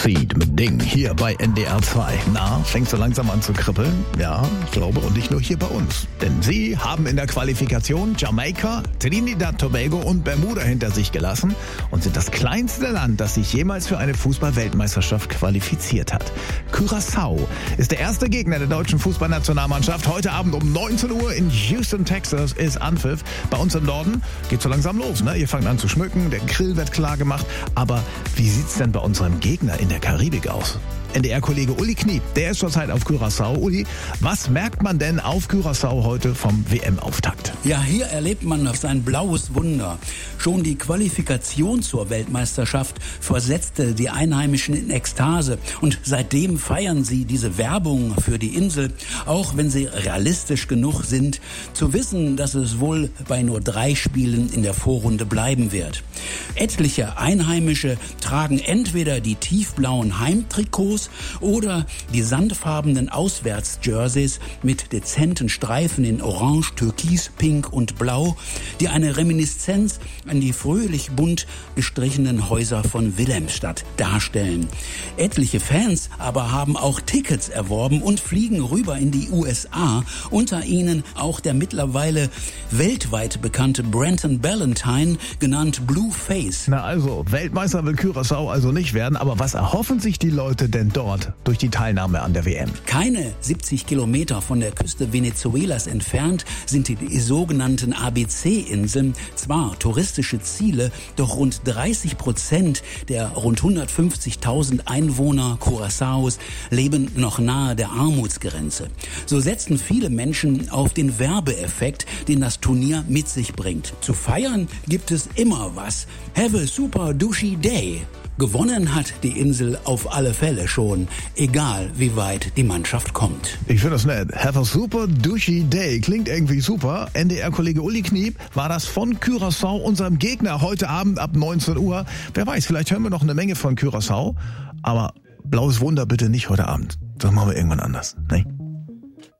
Seed mit Ding hier bei NDR 2. Na, fängst du langsam an zu kribbeln? Ja, ich glaube, und nicht nur hier bei uns. Denn sie haben in der Qualifikation Jamaika, Trinidad Tobago und Bermuda hinter sich gelassen und sind das kleinste Land, das sich jemals für eine Fußball-Weltmeisterschaft qualifiziert hat. Curaçao ist der erste Gegner der deutschen Fußballnationalmannschaft. Heute Abend um 19 Uhr in Houston, Texas ist Anpfiff. Bei uns im Norden geht's so langsam los, ne? Ihr fangt an zu schmücken, der Grill wird klar gemacht. Aber wie sieht's denn bei unserem Gegner in der Karibik aus? NDR-Kollege Uli Kniep, der ist zurzeit auf Curaçao. Uli, was merkt man denn auf Curaçao heute vom WM-Auftakt? Ja, hier erlebt man noch sein blaues Wunder. Schon die Qualifikation zur Weltmeisterschaft versetzte die Einheimischen in Ekstase. Und seitdem feiern sie diese Werbung für die Insel, auch wenn sie realistisch genug sind, zu wissen, dass es wohl bei nur 3 Spielen in der Vorrunde bleiben wird. Etliche Einheimische tragen entweder die tiefblauen Heimtrikots oder die sandfarbenen Auswärtsjerseys mit dezenten Streifen in Orange, Türkis, Pink und Blau, die eine Reminiszenz an die fröhlich bunt gestrichenen Häuser von Wilhelmstadt darstellen. Etliche Fans aber haben auch Tickets erworben und fliegen rüber in die USA, unter ihnen auch der mittlerweile weltweit bekannte Brenton Ballantine, genannt Blueface. Na also, Weltmeister will Curaçao also nicht werden, aber was erhoffen sich die Leute denn dort durch die Teilnahme an der WM? Keine 70 Kilometer von der Küste Venezuelas entfernt sind die sogenannten ABC-Inseln, zwar touristische Ziele, doch rund 30% der rund 150.000 Einwohner Curaçaos leben noch nahe der Armutsgrenze. So setzen viele Menschen auf den Werbeeffekt, den das Turnier mit sich bringt. Zu feiern gibt es immer was. Have a super douchey day. Gewonnen hat die Insel auf alle Fälle schon, egal wie weit die Mannschaft kommt. Ich finde das nett. Have a super douchey day. Klingt irgendwie super. NDR-Kollege Uli Kniep war das von Curaçao, unserem Gegner, heute Abend ab 19 Uhr. Wer weiß, vielleicht hören wir noch eine Menge von Curaçao. Aber blaues Wunder bitte nicht heute Abend. Das machen wir irgendwann anders, ne?